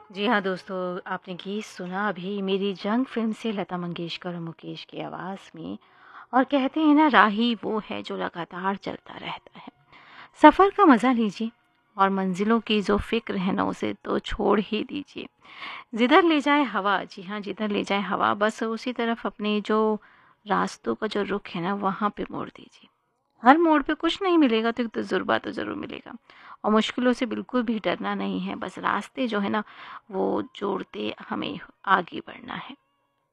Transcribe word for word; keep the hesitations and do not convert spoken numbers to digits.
जी हाँ दोस्तों, आपने गीत सुना अभी मेरी जंग फ़िल्म से लता मंगेशकर और मुकेश की आवाज़ में। और कहते हैं ना, राही वो है जो लगातार चलता रहता है। सफ़र का मज़ा लीजिए और मंज़िलों की जो फ़िक्र है ना, उसे तो छोड़ ही दीजिए। जिधर ले जाए हवा, जी हाँ, जिधर ले जाए हवा, बस उसी तरफ अपने जो रास्तों का जो रुख है ना, वहाँ पे मोड़ दीजिए। हर मोड़ पे कुछ नहीं मिलेगा तो एक तजुर्बा तो ज़रूर मिलेगा। और मुश्किलों से बिल्कुल भी डरना नहीं है, बस रास्ते जो है ना, वो जोड़ते हमें आगे बढ़ना है।